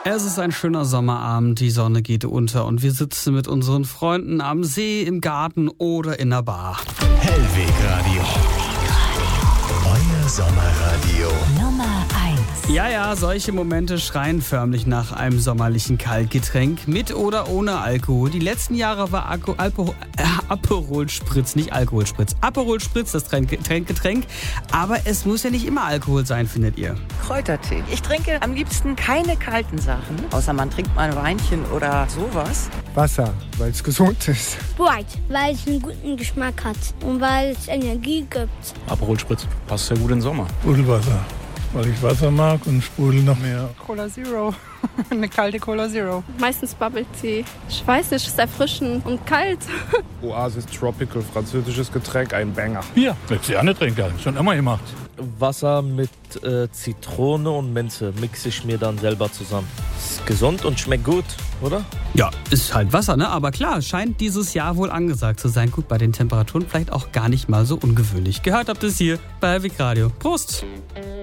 Es ist ein schöner Sommerabend, die Sonne geht unter und wir sitzen mit unseren Freunden am See, im Garten oder in der Bar. Hellweg Radio. Euer Sommerradio. Nummer 1. Ja, solche Momente schreien förmlich nach einem sommerlichen Kaltgetränk, mit oder ohne Alkohol. Die letzten Jahre war Aperol Spritz, nicht Alkohol Spritz. Aperol Spritz, das Getränk. Aber es muss ja nicht immer Alkohol sein, findet ihr? Kräutertee. Ich trinke am liebsten keine kalten Sachen, außer man trinkt mal ein Weinchen oder sowas. Wasser, weil es gesund ist. Sprite, weil es einen guten Geschmack hat und weil es Energie gibt. Aperol Spritz passt sehr gut in den Sommer. Sprudelwasser, weil ich Wasser mag und Sprudel noch mehr. Cola Zero. Eine kalte Cola Zero. Meistens Bubble Tea. Ich weiß nicht, ist erfrischend und kalt. Oasis Tropical, französisches Getränk, ein Banger. Bier, ich gerne trinken, schon immer gemacht. Wasser mit Zitrone und Minze mixe ich mir dann selber zusammen. Ist gesund und schmeckt gut, oder? Ja, ist halt Wasser, ne? Aber klar, scheint dieses Jahr wohl angesagt zu sein. Gut, bei den Temperaturen vielleicht auch gar nicht mal so ungewöhnlich. Gehört habt ihr es hier bei Hellweg Radio. Prost!